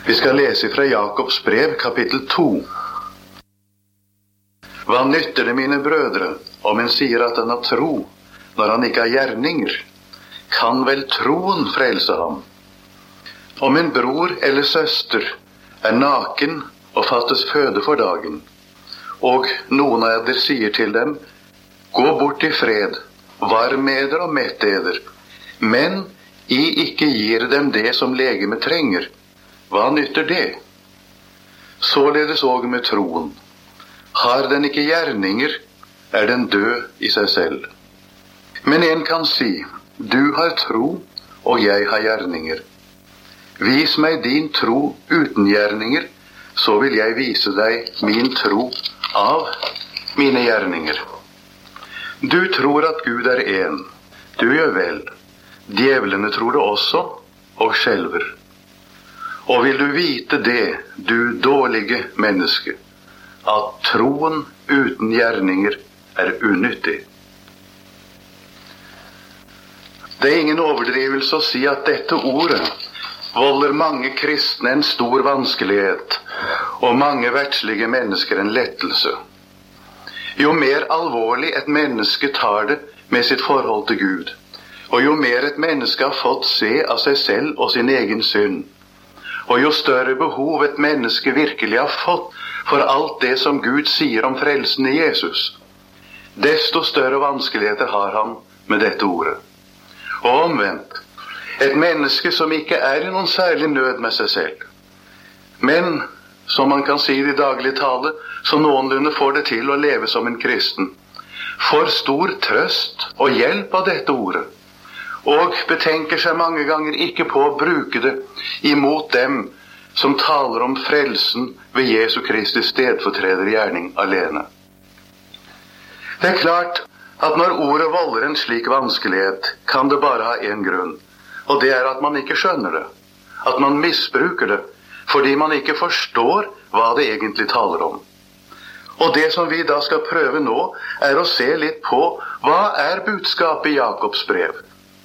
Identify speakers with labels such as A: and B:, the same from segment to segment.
A: Vi skal lese fra Jakobs brev, kapittel 2. Hva nytter det, mine brødre, om en sier at han har tro, når han ikke har gjerninger? Kan vel troen frelse ham? Om en bror eller søster er naken og fattes føde for dagen, og noen av dere sier til dem, gå bort i fred, varm eder og mett eder, men I ikke gir dem det som legemet trenger. Hva nytter det? Således og med troen. Har den ikke gjerninger, er den død I seg selv. Men en kan si, du har tro, og jeg har gjerninger. Vis meg din tro uten gjerninger, så vil jeg vise deg min tro av mine gjerninger. Du tror at Gud er en. Du gjør vel. Djevlene tror det også, og skjelver. Og vil du vite det, du dårlige menneske, at troen uten gjerninger er unyttig. Det er ingen overdrivelse å si at dette ordet volder mange kristne en stor vanskelighet, og mange verdslige mennesker en lettelse. Jo mer alvorlig et menneske tar det med sitt forhold til Gud, og jo mer et menneske har fått se av seg selv og sin egen synd, og jo større behov et menneske virkelig har fått for alt det som Gud sier om frelsen I Jesus, desto større vanskeligheter har han med dette ordet. Og omvendt, et menneske som ikke er I noen særlig nød med seg selv, men, som man kan si I daglig tale, så noenlunde får det til å leve som en kristen, får stor trøst og hjelp av dette ordet, og betenker seg mange ganger ikke på å bruke det imot dem som taler om frelsen ved Jesu Kristi stedfortredergjerning alene. Det er klart at når ordet volder en slik vanskelighet, kan det bare ha en grunn, og det er at man ikke skjønner det, at man misbruker det, fordi man ikke forstår hva det egentlig taler om. Og det som vi da skal prøve nå, er å se litt på hva er budskapet I Jakobs brev.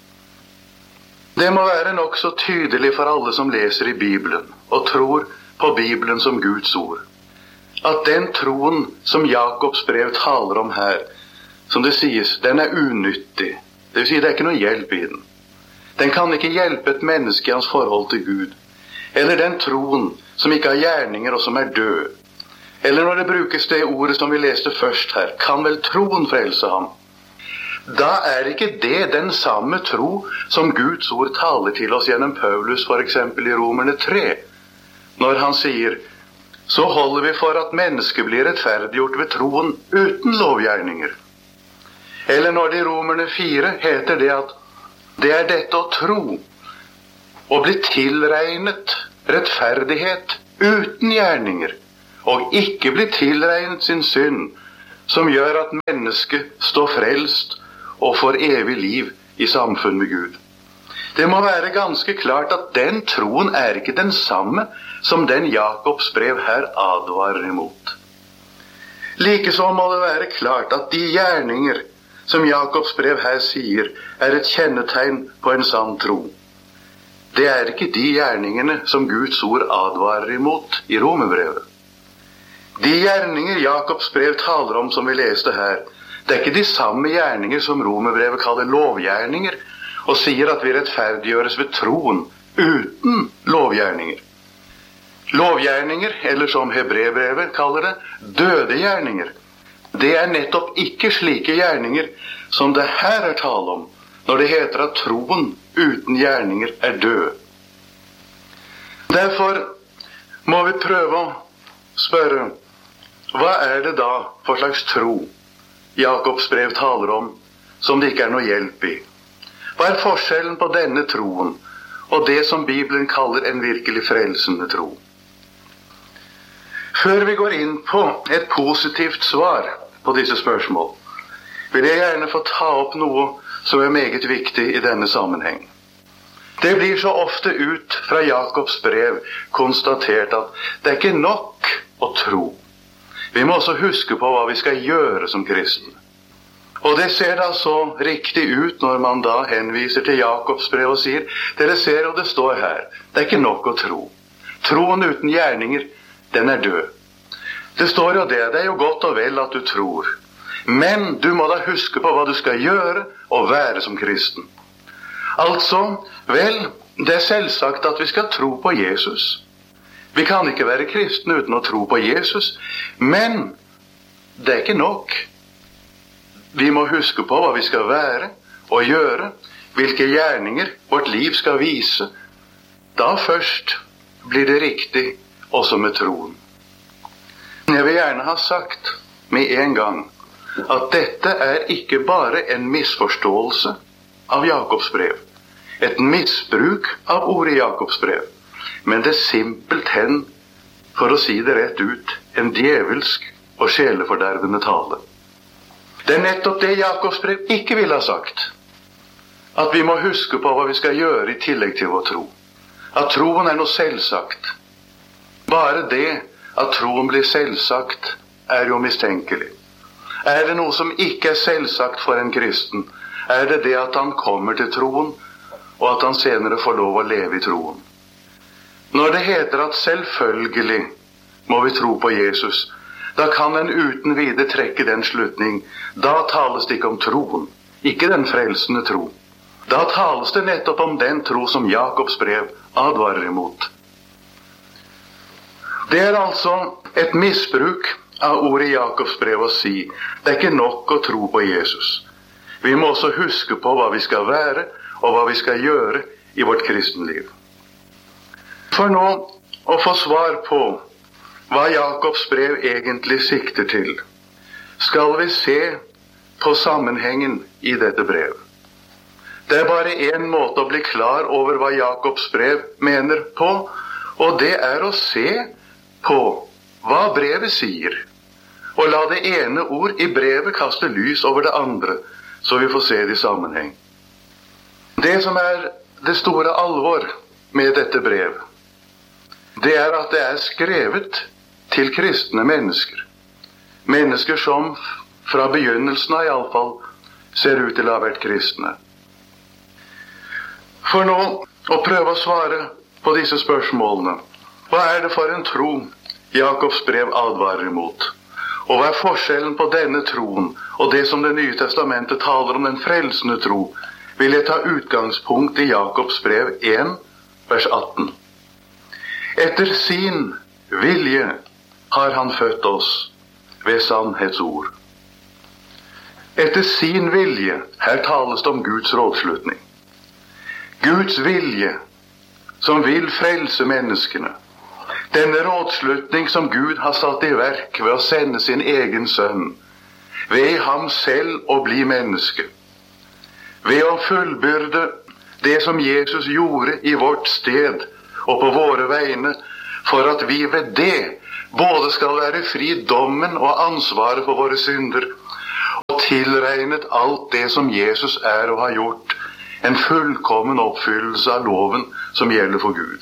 A: Det må være nok så tydelig for alle som leser I Bibelen, og tror på Bibelen som Guds ord, at den troen som Jakobs brev taler om her, som det sies, den er unyttig. Det vil si, det er ikke noe hjelp I den. Den kan ikke hjelpe et menneske I hans forhold til Gud. Eller den troen som ikke har gjerninger og som er død. Eller når det brukes det ordet som vi leste først her, kan vel troen frelse ham? Da er ikke det den samme tro som Guds ord taler til oss gjennom Paulus, for eksempel I Romerne 3, når han sier, så holder vi for at mennesket blir rettferdiggjort ved troen uten lovgjerninger. Eller når det I Romerne 4 heter det at det er dette å tro, å bli tilregnet rettferdighet uten gjerninger, og ikke bli tilregnet sin synd, som gjør at mennesket står frelst og får evig liv I samfunn med Gud. Det må være ganske klart at den troen er ikke den samme som den Jakobs brev her advarer imot. Likeså må det være klart at de gjerninger som Jakobs brev her sier, er et kjennetegn på en sann tro. Det er ikke de gjerningene som Guds ord advarer imot I Romerbrevet. De gjerninger Jakobs brev taler om som vi leste her, det er ikke de samme gjerninger som Romerbrevet kaller lovgjerninger, og sier at vi rettferdiggjøres ved troen uten lovgjerninger. Lovgjerninger, eller som Hebreerbrevet kaller det, døde gjerninger. Det er nettopp ikke slike gjerninger som det her er tale om, når det heter at troen uten gjerninger er død. Derfor må vi prøve å spørre, hva er det da for slags tro Jakobs brev taler om, som det ikke er noe hjelp I? Hva er forskjellen på denne troen og det som Bibelen kaller en virkelig frelsende tro? Før vi går inn på et positivt svar på disse spørsmål, vil jeg gjerne få ta opp noe som er meget viktig I denne sammenheng. Det blir så ofte ut fra Jakobs brev konstatert at det er ikke nok å tro. Vi må også huske på hva vi skal gjøre som kristne. Og det ser da så riktig ut når man da henviser til Jakobs brev og sier, dere ser jo det står her, det er ikke nok å tro. Troen uten gjerninger, den er død. Det står jo det er jo godt og vel at du tror. Men du må da huske på hva du skal gjøre og være som kristen. Altså, vel, det er selvsagt at vi skal tro på Jesus. Vi kan ikke være kristne uten å tro på Jesus, men det er ikke nok. Vi må huske på hva vi skal være og gjøre, hvilke gjerninger vårt liv skal vise. Da først blir det riktig også med troen. Jeg vil gjerne ha sagt med en gang at dette er ikke bare en misforståelse av Jakobs brev, et misbruk av ordet Jakobs brev, men det er simpelthen, for å si det rett ut, en djevelsk og sjelefordervende tale. Det er nettopp det Jakobs brev ikke vil ha sagt, at vi må huske på hva vi skal gjøre i tillegg til vår tro. At troen er noe selvsagt. Bare det at troen blir selvsagt er jo mistenkelig. Er det noe som ikke er selvsagt for en kristen, er det det at han kommer til troen, og at han senere får lov å leve i troen. Når det heter at selvfølgelig må vi tro på Jesus, da kan en uten videre trekke den slutning. Da tales det ikke om troen, ikke den frelsende tro. Da tales det nettopp om den tro som Jakobs brev advarer imot. Det er altså et misbruk av ordet Jakobs brev å si det er ikke nok å tro på Jesus. Vi må også huske på hva vi skal være og hva vi skal gjøre i vårt kristenliv. For nå å få svar på hva Jakobs brev egentlig sikter til, skal vi se på sammenhengen i dette brev. Det er bare en måte å bli klar over hva Jakobs brev mener på, og det er å se på hva brevet sier, og la det ene ord i brevet kaste lys over det andre, så vi får se det i sammenheng. Det som er det store alvor med dette brev, det er at det er skrevet til kristne mennesker. Mennesker som fra begynnelsen av i alle fall ser ut til å ha vært kristne. For nå å prøve å svare på disse spørsmålene. Hva er det for en tro Jakobs brev advarer imot? Og hva er forskjellen på denne troen og det som Det nye testamentet taler om den frelsende tro? Vil jeg ta utgangspunkt i Jakobs brev 1, vers 18. Etter sin vilje har han født oss ved sannhetsord. Etter sin vilje, her tales det om Guds rådslutning. Guds vilje, som vil frelse menneskene. Denne rådslutning som Gud har satt i verk ved å sende sin egen sønn, ved ham selv å bli menneske. Ved å fullbyrde det som Jesus gjorde i vårt sted og på våre vegne, for at vi ved det både skal være fri dommen og ansvaret for våre synder, og tilregnet alt det som Jesus er og har gjort, en fullkommen oppfyllelse av loven som gjelder for Gud.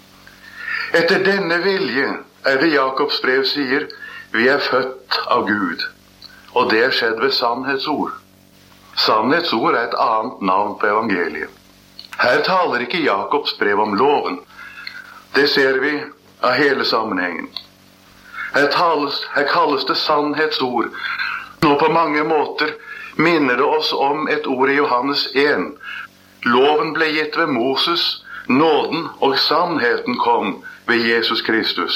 A: Etter denne vilje er det Jakobs brev sier, vi er født av Gud, og det er skjedd ved sannhetsord. Sannhetsord er et annet navn på evangeliet. Her taler ikke Jakobs brev om loven. Det ser vi av hele sammenhengen. Her kalles det sannhetsord. Nå på mange måter minner det oss om et ord i Johannes 1. Loven ble gitt ved Moses, nåden og sannheten kom ved Jesus Kristus.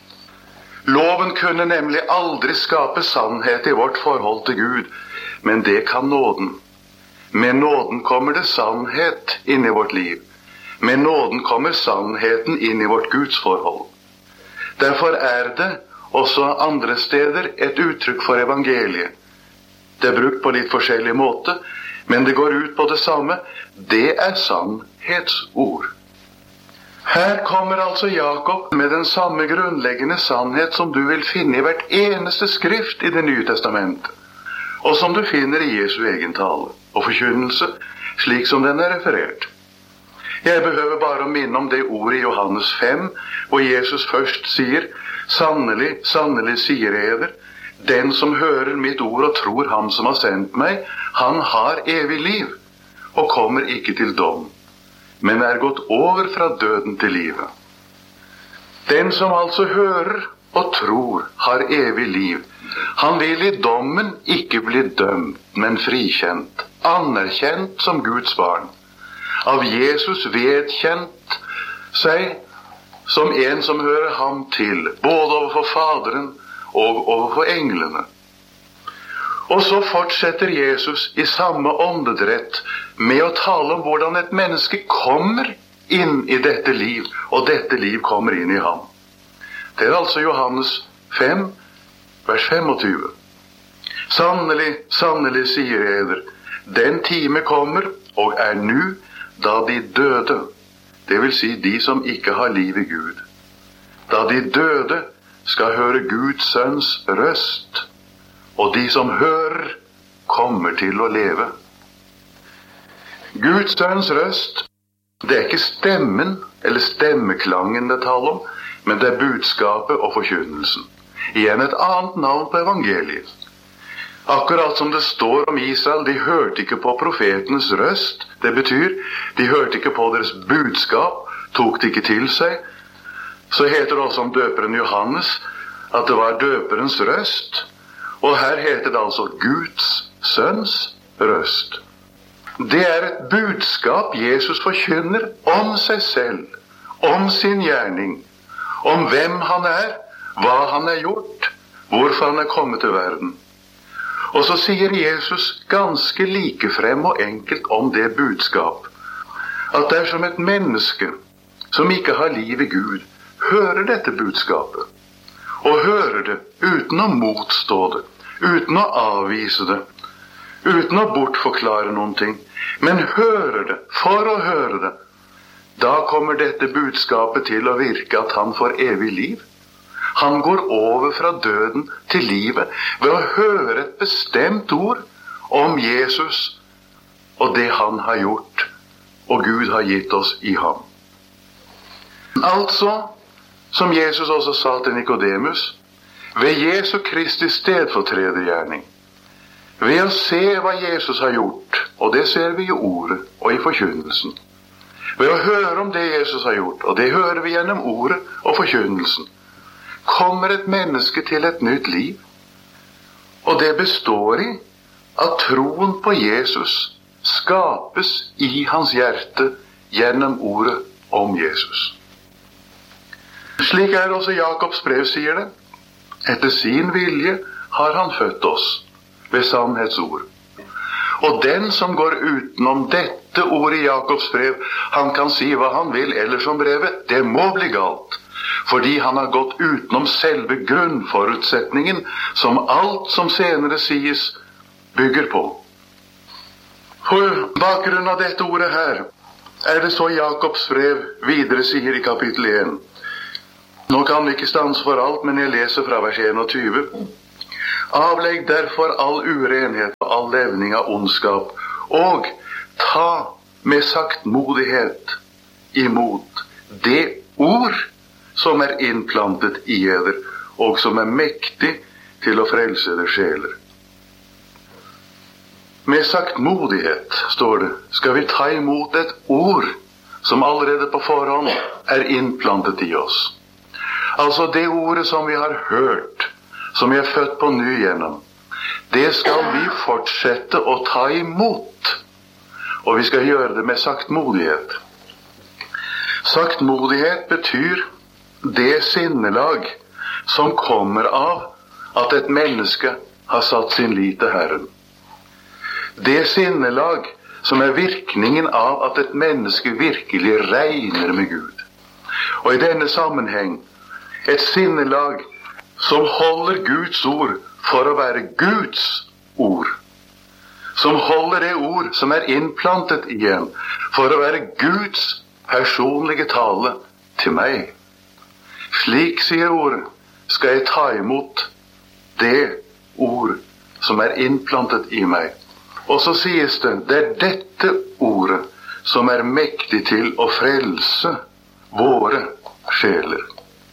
A: Loven kunne nemlig aldri skape sannhet i vårt forhold til Gud, men det kan nåden. Med nåden kommer det sannhet inn i vårt liv. Med nåden kommer sannheten inn i vårt gudsforhold. Derfor er det også andre steder et uttrykk for evangeliet. Det er brukt på litt forskjellig måte, men det går ut på det samme. Det er sannhetsord. Her kommer altså Jakob med den samme grunnleggende sannhet som du vil finne i hvert eneste skrift i Det nye testamentet, og som du finner i Jesu egen tale og forkynnelse, slik som den er referert. Jeg behøver bare å minne om det ordet i Johannes 5, hvor Jesus først sier, sannelig, sannelig sier jeg eder, den som hører mitt ord og tror ham som har sendt meg, han har evig liv, og kommer ikke til dom, men er gått over fra døden til livet. Den som altså hører og tror har evig liv. Han vil i dommen ikke bli dømt, men frikjent, anerkjent som Guds barn. Av Jesus vedkjent seg som en som hører ham til, både overfor Faderen og overfor englene. Og så fortsetter Jesus i samme åndedrett med å tale om hvordan et menneske kommer inn i dette liv, og dette liv kommer inn i ham. Det er altså Johannes 5, vers 25. Sannelig, sannelig, sier jeg eder, den time kommer, og er nu, da de døde, det vil si de som ikke har liv i Gud, da de døde skal høre Guds sønns røst, og de som hører kommer til å leve. Guds sønns røst, det er ikke stemmen eller stemmeklangen det taler om, men det er budskapet og forkynnelsen. Igjen et annet navn på evangeliet. Akkurat som det står om Israel, de hørte ikke på profetenes røst. Det betyr, de hørte ikke på deres budskap, tok det ikke til seg. Så heter det også om døperen Johannes at det var døperens røst. Og her heter det altså Guds sønns røst. Det er et budskap Jesus forkynner om seg selv, om sin gjerning, om hvem han er, hva han har gjort, hvorfor han er kommet til verden. Og så sier Jesus ganske likefrem og enkelt om det budskap, at dersom et menneske som ikke har liv i Gud, hører dette budskapet, og hører det uten å motstå det, uten å avvise det, uten å bortforklare noen ting, men hører det for å høre det, da kommer dette budskapet til å virke at han får evig liv. Han går over fra døden til livet ved å høre et bestemt ord om Jesus og det han har gjort, og Gud har gitt oss i ham. Altså, som Jesus også sa til Nikodemus, ved Jesu Kristi stedfortredergjerning, ved å se hva Jesus har gjort, og det ser vi i ordet og i forkynnelsen, ved å høre om det Jesus har gjort, og det hører vi gjennom ordet og forkynnelsen, kommer et menneske til et nytt liv. Og det består i at troen på Jesus skapes i hans hjerte gjennom ordet om Jesus. Slik er det også Jakobs brev sier det. Etter sin vilje har han født oss ved sannhetsord. Og den som går utenom dette ordet i Jakobs brev, han kan si hva han vil ellers om brevet, det må bli galt. Fordi han har gått utenom selve grunnforutsetningen som alt som senere sies bygger på. På bakgrunn av dette ordet her er det så Jakobs brev videre sier i kapittel 1. Nå kan vi ikke stanse for alt, men jeg leser fra vers 21. Avlegg derfor all urenhet og all levning av ondskap, og ta med saktmodighet imot det ord som er innplantet i eder, og som er mektig til å frelse deres sjeler. Med saktmodighet, står det, skal vi ta imot et ord som allerede på forhånd er innplantet i oss. Altså det ordet som vi har hørt, som vi er født på ny gjennom, det skal vi fortsette å ta imot. Og vi skal gjøre det med saktmodighet. Saktmodighet betyr det sinnelag som kommer av at et menneske har satt sin lit til Herren. Det sinnelag som er virkningen av at et menneske virkelig regner med Gud. Og i denne sammenheng et sinnelag som holder Guds ord for å være Guds ord. Som holder det ord som er innplantet igjen for å være Guds personlige tale til meg. Slik, sier ordet, skal jeg ta imot det ord som er innplantet i meg. Og så sies det er dette ordet som er mektig til å frelse våre sjeler.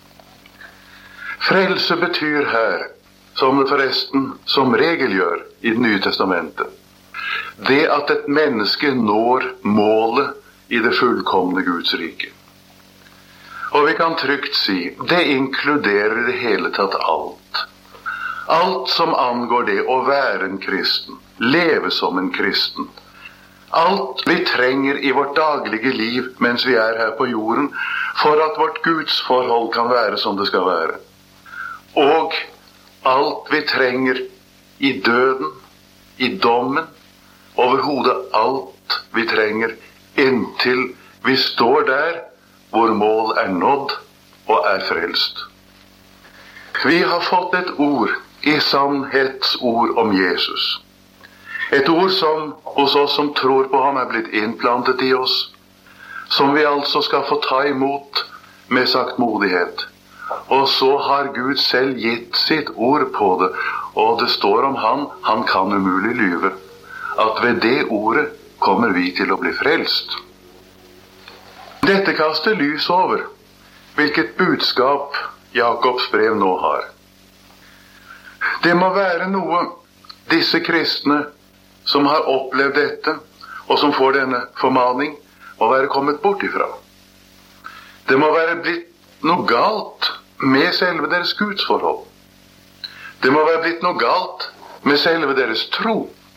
A: Frelse betyr her, som det forresten som regel gjør i Det nye testamentet, det at et menneske når målet i det fullkomne Guds rike. Og Og vi kan trygt si, det inkluderer i det hele tatt alt. Alt som angår det å være en kristen, leve som en kristen. Alt vi trenger i vårt daglige liv mens vi er her på jorden, for at vårt gudsforhold kan være som det skal være. Og alt vi trenger i døden, i dommen, overhodet alt vi trenger inntil vi står der hvor mål er nådd og er frelst. Vi har fått et ord i sannhetsord om Jesus. Et ord som hos oss som tror på ham er blitt innplantet i oss, som vi altså skal få ta imot med saktmodighet. Og så har Gud selv gitt sitt ord på det, og det står om han kan umulig lyve, at ved det ordet kommer vi til å bli frelst. Dette kaster lys over hvilket budskap Jakobs brev nå har. Det må være noe disse kristne som har opplevd dette, og som får denne formaning, må være kommet bort ifra. Det må være blitt noe galt med selve deres gudsforhold. Det må være blitt noe galt med selve deres tro.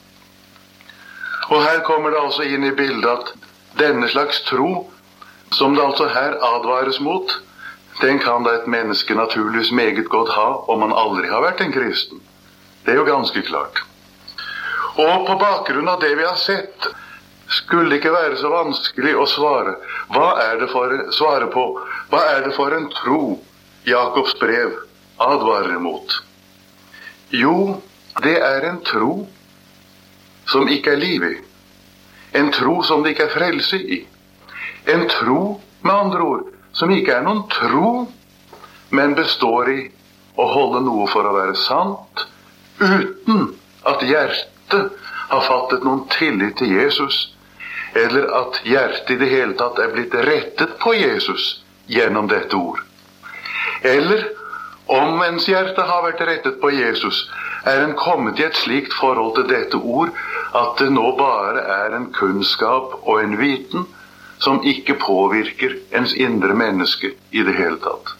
A: Og her kommer det altså inn i bildet at denne slags tro, som det altså her advares mot, den kan da et menneske naturligvis meget godt ha om man aldri har vært en kristen. Det er jo ganske klart. Og på bakgrunn av det vi har sett, skulle det ikke være så vanskelig å svare. Hva er det for en tro Jakobs brev advarer mot? Jo, det er en tro som ikke er liv i. En tro som det ikke er frelse i. En tro, med andre ord, som ikke er noen tro, men består i å holde noe for å være sant, uten at hjertet har fattet noen tillit til Jesus, eller at hjertet i det hele tatt er blitt rettet på Jesus gjennom dette ord. Eller, om mens hjertet har vært rettet på Jesus, er en kommet i et slikt forhold til dette ord, at det nå bare er en kunnskap og en viten som ikke påvirker ens indre menneske i det hele tatt.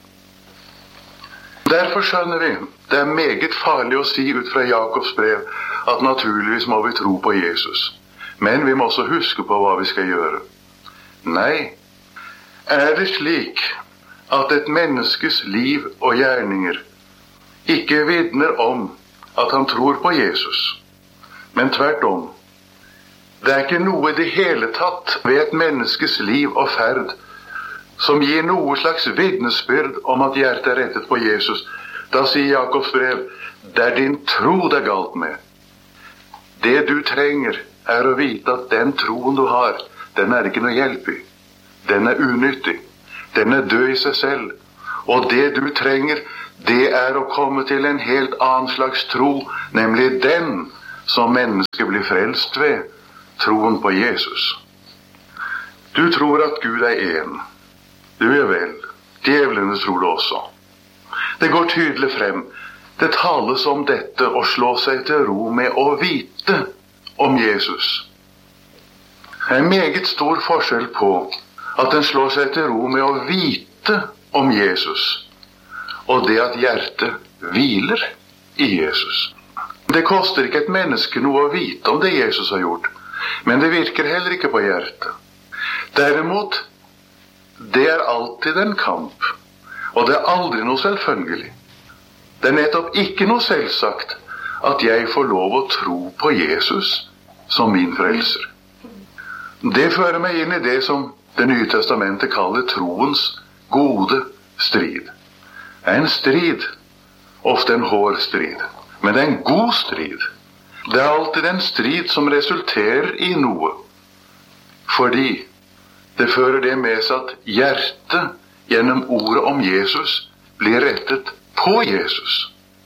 A: Derfor skjønner vi, det er meget farlig å si ut fra Jakobs brev at naturligvis må vi tro på Jesus. Men vi må også huske på hva vi skal gjøre. Nei, er det slik at et menneskes liv og gjerninger ikke vitner om at han tror på Jesus, men tvert om, det er ikke noe i det hele tatt ved et menneskes liv og ferd som gir noe slags vitnesbyrd om at hjertet er rettet på Jesus. Da sier Jakobs brev, det er din tro det er galt med. Det du trenger er å vite at den troen du har, den er ikke noe hjelp i. Den er unyttig. Den er død i seg selv. Og det du trenger, det er å komme til en helt annen slags tro, nemlig den som mennesket blir frelst ved, troen på Jesus. Du tror at Gud er en. Du er vel. Djevlene tror det også. Det går tydelig frem. Det tales om dette å slå seg til ro med å vite om Jesus. Det er en meget stor forskjell på at en slår seg til ro med å vite om Jesus, og det at hjertet hviler i Jesus. Det koster ikke et menneske noe å vite om det Jesus har gjort, men det virker heller ikke på hjertet. Derimot, det er alltid en kamp, og det er aldri noe selvfølgelig. Det er nettopp ikke noe selvsagt at jeg får lov å tro på Jesus som min frelser. Det fører meg inn i det som Det nye testamentet kaller troens gode strid. Det er en strid, ofte en hård strid, men det er en god strid. Det er alltid en strid som resulterer i noe, fordi det fører det med seg at hjertet gjennom ordet om Jesus blir rettet på Jesus.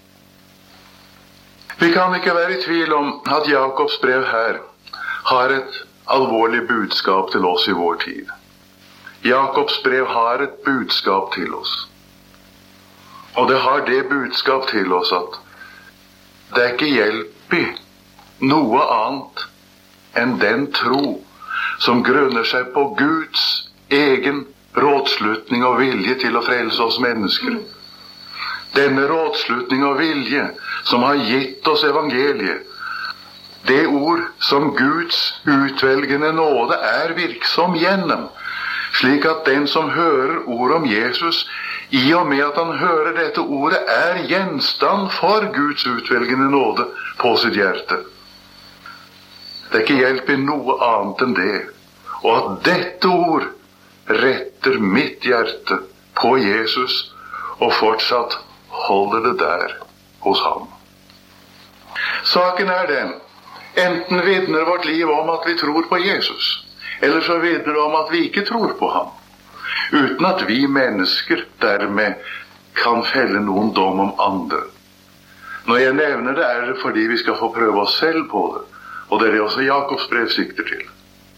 A: Vi kan ikke være i tvil om at Jakobs brev her har et alvorlig budskap til oss i vår tid. Jakobs brev har et budskap til oss. Og det har det budskap til oss at det er ikke hjelp i noe annet enn den tro som grunner seg på Guds egen rådslutning og vilje til å frelse oss mennesker. Denne rådslutning og vilje som har gitt oss evangeliet, det ord som Guds utvelgende nåde er virksom gjennom, slik at den som hører ord om Jesus, i og med at han hører dette ordet, er gjenstand for Guds utvelgende nåde på sitt hjerte. Det er ikke hjelp i noe annet enn det, og at dette ord retter mitt hjerte på Jesus, og fortsatt holder det der hos ham. Saken er den, enten vitner vårt liv om at vi tror på Jesus, eller så vitner det om at vi ikke tror på ham, uten at vi mennesker dermed kan felle noen dom om andre. Når jeg nevner det, er det fordi vi skal få prøve oss selv på det, og det er det også Jakobs brev sikter til.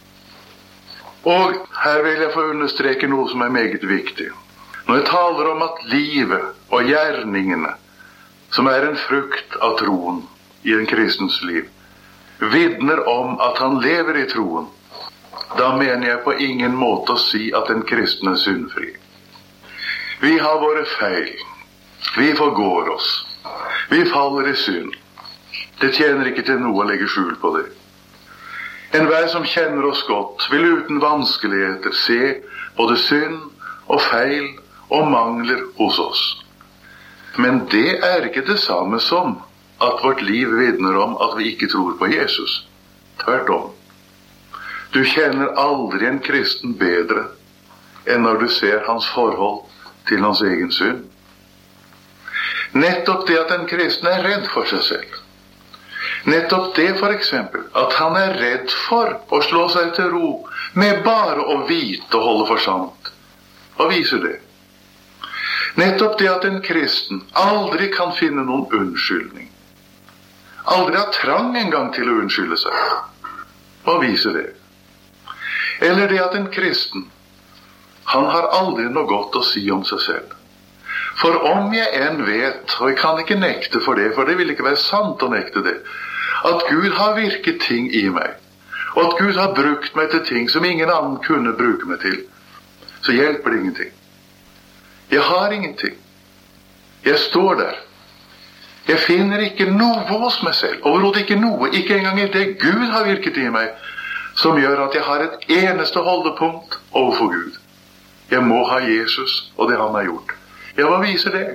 A: Og her vil jeg få understreke noe som er meget viktig. Når jeg taler om at livet og gjerningene, som er en frukt av troen i en kristens liv, vitner om at han lever i troen, da mener jeg på ingen måte å si at en kristen er syndfri. Vi har våre feil. Vi forgår oss. Vi faller i synd. Det tjener ikke til noe å legge skjul på det. Enhver som kjenner oss godt, vil uten vanskeligheter se både synd og feil og mangler hos oss. Men det er ikke det samme som at vårt liv vitner om at vi ikke tror på Jesus. Tvert om. Du kjenner aldri en kristen bedre enn når du ser hans forhold til hans egen synd. Nettopp det at en kristen er redd for seg selv. Nettopp det, for eksempel, at han er redd for å slå seg til ro med bare å vite og holde for sant. Hva viser det? Nettopp det at en kristen aldri kan finne noen unnskyldning. Aldri har trang engang til å unnskylde seg. Hva viser det? Eller det at en kristen, han har aldri noe godt å si om seg selv. For om jeg enn vet, og jeg kan ikke nekte for det, for det vil ikke være sant å nekte det, at Gud har virket ting i meg, og at Gud har brukt meg til ting som ingen annen kunne bruke meg til, så hjelper det ingenting. Jeg har ingenting. Jeg står der. Jeg finner ikke noe hos meg selv, overhodet ikke noe, ikke engang i det Gud har virket i meg, som gjør at jeg har et eneste holdepunkt overfor Gud. Jeg må ha Jesus og det han har gjort. Ja, hva viser det?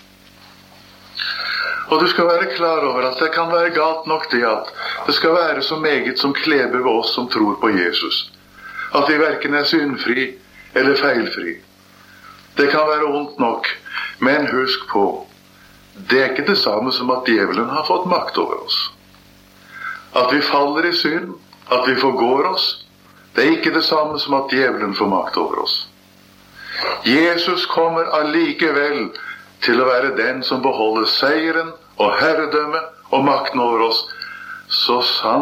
A: Og du skal være klar over at det kan være galt nok det at det skal være så meget som kleber ved oss som tror på Jesus. At vi hverken er syndfri eller feilfri. Det kan være ondt nok, men husk på, det er ikke det samme som at djevelen har fått makt over oss. At vi faller i synd, at vi forgår oss, det er ikke det samme som at djevelen får makt over oss. Jesus kommer allikevel til å være den som beholder seieren og herredømme og makten over oss, så sant